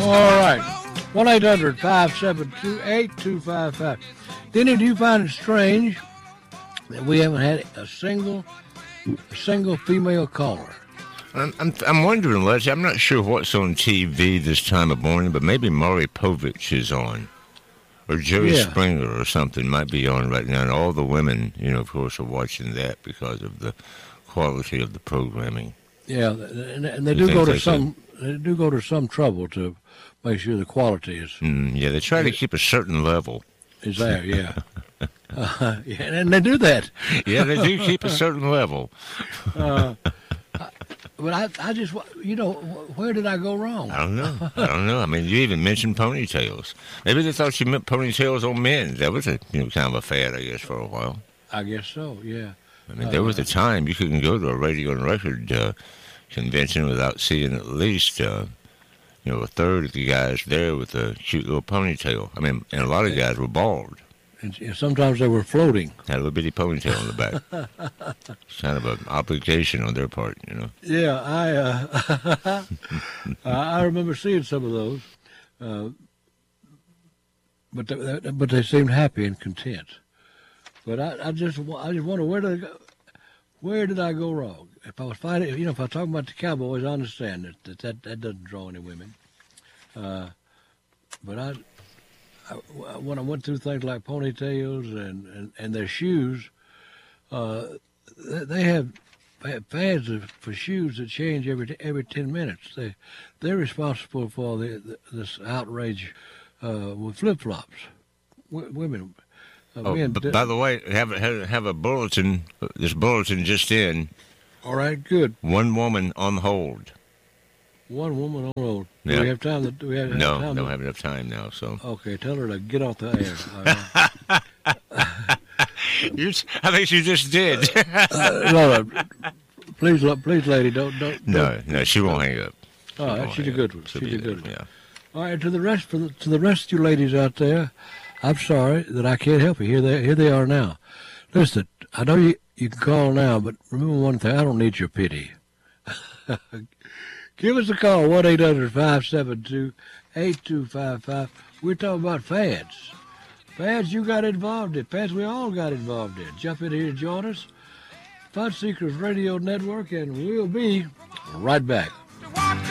All right. 1-800-572-8255. Denny, do you find it strange that we haven't had a single female caller? I'm wondering, Leslie, I'm not sure what's on TV this time of morning, but maybe Maury Povich is on. Or Jerry Springer or something might be on right now. And all the women, of course, are watching that because of the quality of the programming. Yeah, and they do go to some trouble to make sure the quality is. Yeah, they try to keep a certain level. Is there? Yeah. Yeah, and they do that. Yeah, they do keep a certain level. But I just, where did I go wrong? I don't know. I mean, you even mentioned ponytails. Maybe they thought you meant ponytails on men. That was kind of a fad, I guess, for a while. I guess so. Yeah. I mean, there was a time you couldn't go to a radio and record convention without seeing at least, a third of the guys there with a cute little ponytail. I mean, and a lot of guys were bald. And sometimes they were floating. Had a little bitty ponytail on the back. It's kind of an obligation on their part, Yeah, I remember seeing some of those, but they seemed happy and content. But I just wonder where did I go wrong? If I was fighting, if I was talking about the Cowboys, I understand that doesn't draw any women. But when I went through things like ponytails and their shoes, they have fads for shoes that change every 10 minutes. They're responsible for this outrage with flip-flops. Women. By the way, have a bulletin. This bulletin just in. All right, good. One woman on hold. One woman on hold. Yeah. Do we have time? No, don't have enough time now. So okay, tell her to get off the air. I think you just did. No, please, lady, don't. No, she won't hang up. Oh, she's a good one. She's a good one. Yeah. All right, to the rest of you ladies out there, I'm sorry that I can't help you. Here they are now. Listen, I know you can call now, but remember one thing: I don't need your pity. Give us a call, 1-800-572-8255. We're talking about fads. Fads you got involved in. Fads we all got involved in. Jump in here and join us. Fun Seekers Radio Network, and we'll be right back.